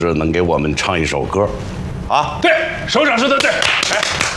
是能给我们唱一首歌，啊？ 对，首长说的对。哎。